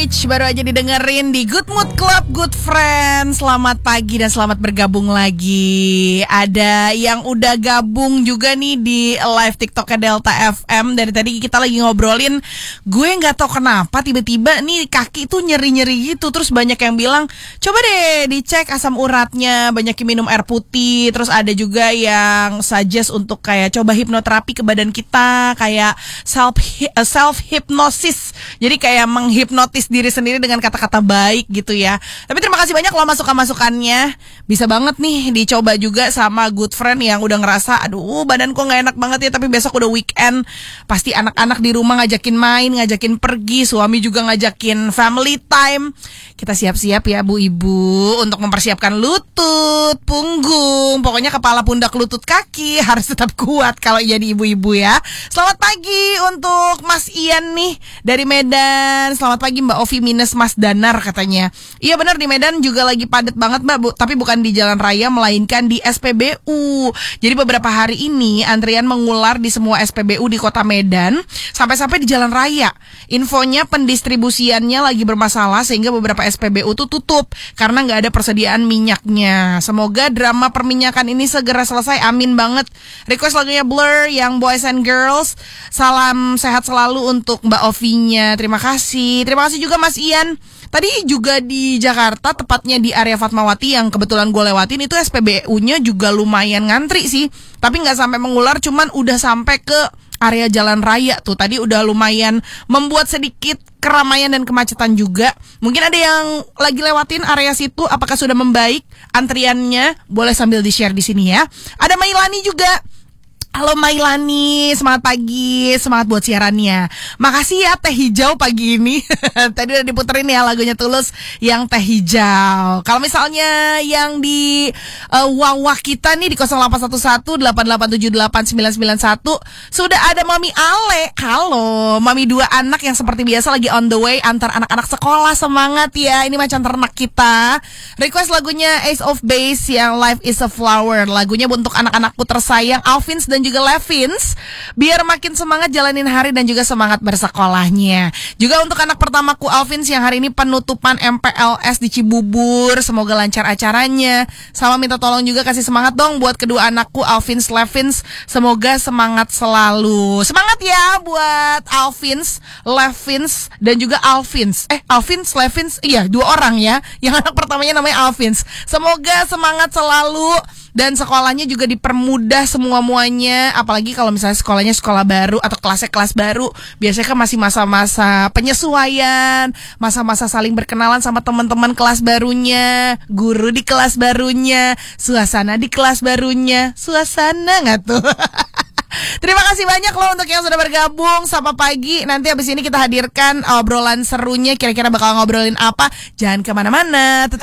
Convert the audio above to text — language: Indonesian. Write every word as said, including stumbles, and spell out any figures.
Beach baru aja didengerin di Good Mood Club, Good Friends. Selamat pagi dan selamat bergabung lagi. Ada yang udah gabung juga nih di live TikToknya Delta F M. Dari tadi kita lagi ngobrolin, gue gak tahu kenapa tiba-tiba nih kaki tuh nyeri-nyeri gitu. Terus banyak yang bilang, coba deh dicek asam uratnya, banyakin minum air putih. Terus ada juga yang suggest untuk kayak coba hipnoterapi ke badan kita, kayak self self hypnosis. Jadi kayak menghipnotis diri sendiri dengan kata-kata baik gitu ya. Tapi terima kasih banyak loh masukan-masukannya. Bisa banget nih dicoba juga sama good friend yang udah ngerasa, aduh badanku gak enak banget ya, tapi besok udah weekend, pasti anak-anak di rumah ngajakin main, ngajakin pergi, suami juga ngajakin family time. Kita siap-siap ya bu ibu untuk mempersiapkan lutut, punggung, pokoknya kepala, pundak, lutut, kaki harus tetap kuat kalau jadi ibu-ibu ya. Selamat pagi untuk Mas Ian nih dari Medan. Selamat pagi Mbak Ovi minus Mas Danar katanya. Iya benar, di Medan juga lagi padat banget Mbak, bu, tapi bukan di jalan raya melainkan di S P B U. Jadi beberapa hari ini antrian mengular di semua S P B U di kota Medan, sampai-sampai di jalan raya. Infonya pendistribusiannya lagi bermasalah sehingga beberapa S P B U tuh tutup karena nggak ada persediaan minyaknya. Semoga drama perminyakan ini segera selesai, amin banget. Request lagunya Blur yang Boys and Girls. Salam sehat selalu untuk Mbak Ovinya. Terima kasih. Terima kasih juga Mas Ian. Tadi juga di Jakarta, tepatnya di area Fatmawati yang kebetulan gue lewatin, itu S P B U-nya juga lumayan ngantri sih. Tapi nggak sampai mengular, cuman udah sampai ke area jalan raya tuh. Tadi udah lumayan membuat sedikit keramaian dan kemacetan juga. Mungkin ada yang lagi lewatin area situ, apakah sudah membaik antriannya? Boleh sambil di-share di sini ya. Ada Mailani juga. Halo Mailani, semangat pagi, semangat buat siarannya. Makasih ya teh hijau pagi ini. Tadi udah diputerin ya lagunya Tulus yang teh hijau. Kalau misalnya yang di uh, wawah kita nih di nol delapan satu satu delapan delapan tujuh delapan sembilan sembilan satu sudah ada Mami Ale. Halo, Mami dua anak yang seperti biasa lagi on the way antar anak-anak sekolah. Semangat ya, ini macan ternak kita. Request lagunya Ace of Base yang Life is a Flower. Lagunya untuk anak-anakku tersayang Alvins dan juga Levins, biar makin semangat jalanin hari dan juga semangat bersekolahnya. Juga untuk anak pertamaku Alvins yang hari ini penutupan M P L S di Cibubur, semoga lancar acaranya. Sama minta tolong juga kasih semangat dong buat kedua anakku Alvins, Levins, semoga semangat selalu. Semangat ya buat Alvins, Levins dan juga Alvins. Eh Alvins, Levins, iya dua orang ya. Yang anak pertamanya namanya Alvins. Semoga semangat selalu dan sekolahnya juga dipermudah semua-muanya. Apalagi kalau misalnya sekolahnya sekolah baru atau kelasnya kelas baru, biasanya kan masih masa-masa penyesuaian, masa-masa saling berkenalan sama teman-teman kelas barunya, guru di kelas barunya, suasana di kelas barunya. Suasana nggak tuh? Terima kasih banyak loh untuk yang sudah bergabung. Sapa pagi. Nanti habis ini kita hadirkan obrolan serunya. Kira-kira bakal ngobrolin apa? Jangan kemana-mana. Tetap